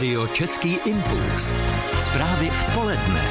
Radio Český impuls. Zprávy v poledne.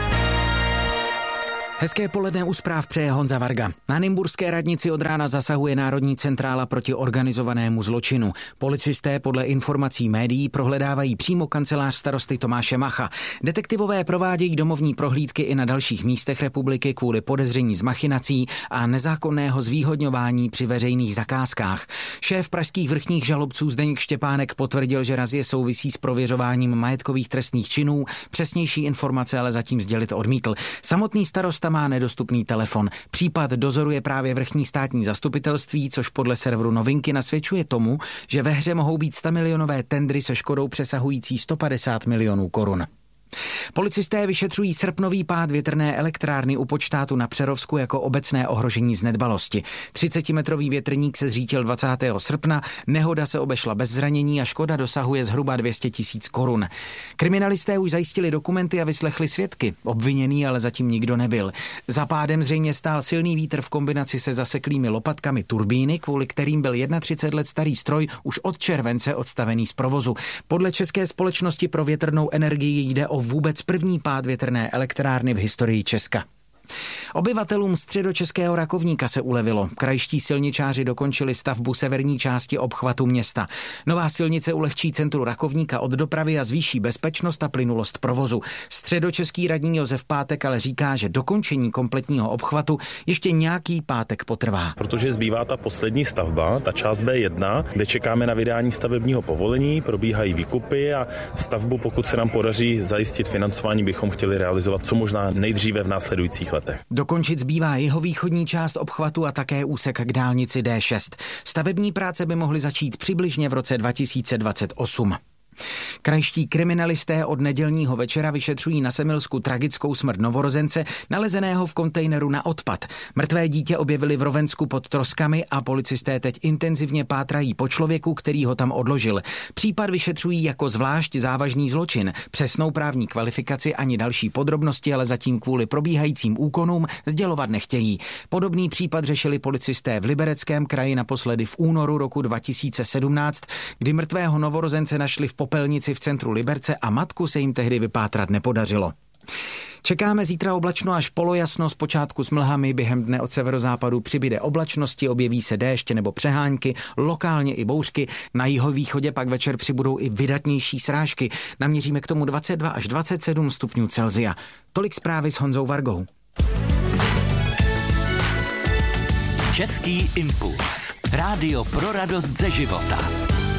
Hezké poledne u zpráv přeje Honza Varga. Na nymburské radnici od rána zasahuje Národní centrála proti organizovanému zločinu. Policisté podle informací médií prohledávají přímo kancelář starosty Tomáše Macha. Detektivové provádějí domovní prohlídky i na dalších místech republiky kvůli podezření z machinací a nezákonného zvýhodňování při veřejných zakázkách. Šéf pražských vrchních žalobců Zdeněk Štěpánek potvrdil, že razie souvisí s prověřováním majetkových trestných činů. Přesnější informace ale zatím sdělit odmítl. Samotný starosta má nedostupný telefon. Případ dozoruje právě vrchní státní zastupitelství, což podle serveru Novinky nasvědčuje tomu, že ve hře mohou být 100milionové tendry se škodou přesahující 150 milionů korun. Policisté vyšetřují srpnový pád větrné elektrárny u Počtátu na Přerovsku jako obecné ohrožení z nedbalosti. 30metrový větrník se zřítil 20. srpna, nehoda se obešla bez zranění a škoda dosahuje zhruba 200 000 korun. Kriminalisté už zajistili dokumenty a vyslechli svědky. Obviněný ale zatím nikdo nebyl. Za pádem zřejmě stál silný vítr v kombinaci se zaseklými lopatkami turbíny, kvůli kterým byl 31 let starý stroj už od července odstavený z provozu. Podle České společnosti pro větrnou energii jde o vůbec první pád větrné elektrárny v historii Česka. Obyvatelům středočeského Rakovníka se ulevilo. Krajští silničáři dokončili stavbu severní části obchvatu města. Nová silnice ulehčí centru Rakovníka od dopravy a zvýší bezpečnost a plynulost provozu. Středočeský radní Josef Pátek ale říká, že dokončení kompletního obchvatu ještě nějaký pátek potrvá. Protože zbývá ta poslední stavba, ta část B1, kde čekáme na vydání stavebního povolení, probíhají výkupy a stavbu, pokud se nám podaří zajistit financování, bychom chtěli realizovat co možná nejdříve v následujících letech. Dokončit zbývá jihovýchodní část obchvatu a také úsek k dálnici D6. Stavební práce by mohly začít přibližně v roce 2028. Krajští kriminalisté od nedělního večera vyšetřují na Semilsku tragickou smrt novorozence nalezeného v kontejneru na odpad. Mrtvé dítě objevili v Rovensku pod troskami a policisté teď intenzivně pátrají po člověku, který ho tam odložil. Případ vyšetřují jako zvlášť závažný zločin. Přesnou právní kvalifikaci ani další podrobnosti ale zatím kvůli probíhajícím úkonům sdělovat nechtějí. Podobný případ řešili policisté v Libereckém kraji naposledy v únoru roku 2017, kdy mrtvého novorozence našli v popelnici v centru Liberce a matku se jim tehdy vypátrat nepodařilo. Čekáme zítra oblačno až polojasno, zpočátku s mlhami, během dne od severozápadu přibyde oblačnosti, objeví se déšť nebo přehánky, lokálně i bouřky, na jihovýchodě pak večer přibudou i vydatnější srážky. Naměříme k tomu 22 až 27 stupňů Celsia. Tolik zprávy s Honzou Vargou. Český impuls. Rádio pro radost ze života.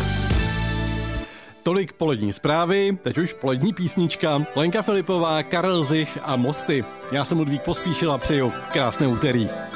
Tolik polední zprávy, teď už polední písnička. Lenka Filipová, Karel Zich a Mosty. Já jsem Ludvík Pospíšil a přeju krásné úterý.